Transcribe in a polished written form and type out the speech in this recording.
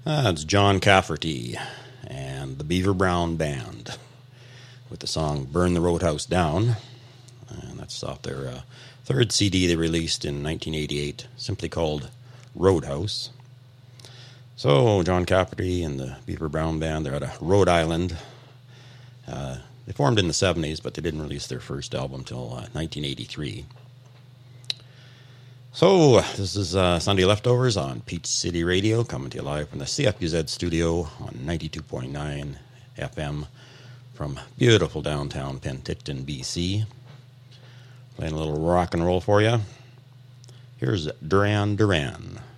It's John Cafferty and the Beaver Brown Band with the song Burn the Roadhouse Down. And that's off their third CD they released in 1988, simply called Roadhouse. So, John Cafferty and the Beaver Brown Band, they're out of Rhode Island. They formed in the 70s, but they didn't release their first album until 1983. So, this is Sunday Leftovers on Peach City Radio, coming to you live from the CFUZ studio on 92.9 FM from beautiful downtown Penticton, BC. Playing a little rock and roll for you. Here's Duran Duran.